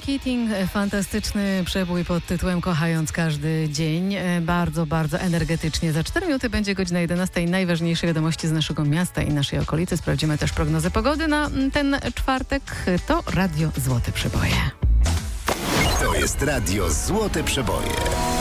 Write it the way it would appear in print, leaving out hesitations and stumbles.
Keating, fantastyczny przebój pod tytułem Kochając każdy dzień. Bardzo, bardzo energetycznie. Za 4 minuty będzie godzina 11. Najważniejsze wiadomości z naszego miasta i naszej okolicy. Sprawdzimy też prognozę pogody na ten czwartek. To Radio Złote Przeboje. To jest Radio Złote Przeboje.